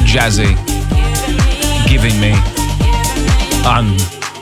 jazzy. Giving me on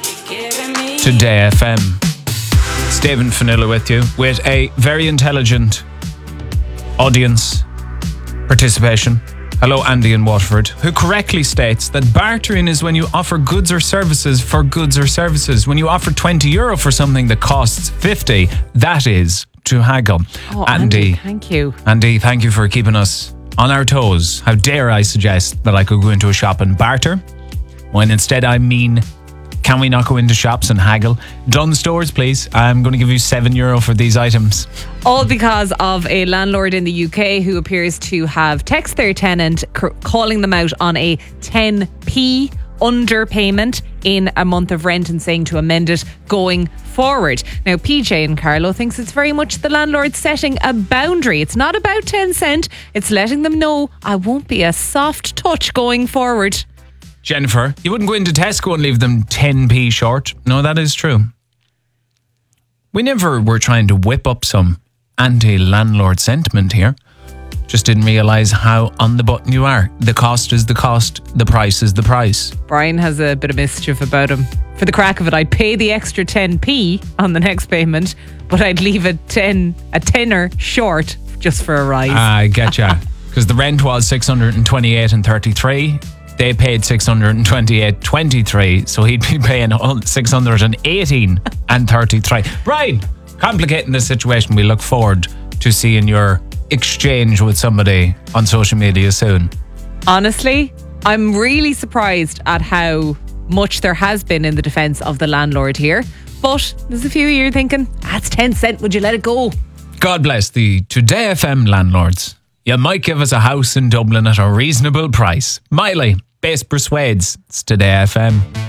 Today FM. Stephen Fanilla with you with a very intelligent audience participation. Hello, Andy in Waterford, who correctly states that bartering is when you offer goods or services for goods or services. When you offer €20 for something that costs 50, that is to haggle. Oh, Andy, thank you. Andy, thank you for keeping us on our toes. How dare I suggest that I could go into a shop and barter, when instead I mean, can we not go into shops and haggle? Dunnes Stores, please. I'm going to give you €7 for these items. All because of a landlord in the UK who appears to have texted their tenant calling them out on a 10p underpayment in a month of rent and saying to amend it going forward. Now, PJ in Carlow thinks it's very much the landlord setting a boundary. It's not about 10 cent. It's letting them know I won't be a soft touch going forward. Jennifer, you wouldn't go into Tesco and leave them 10p short. No, that is true. We never were trying to whip up some anti-landlord sentiment here. Just didn't realise how on the button you are. The cost is the cost. The price is the price. Brian has a bit of mischief about him. For the crack of it, I'd pay the extra 10p on the next payment, but I'd leave a tenner short just for a rise. I getcha. Because the rent was 628 and 33. They paid 628.23, so he'd be paying 618 and 33. Brian, complicating the situation. We look forward to seeing your exchange with somebody on social media soon. Honestly, I'm really surprised at how much there has been in the defence of the landlord here. But there's a few you're thinking, that's 10 cent, would you let it go? God bless the Today FM landlords. You might give us a house in Dublin at a reasonable price. Miley, Base Persuades. It's Today FM.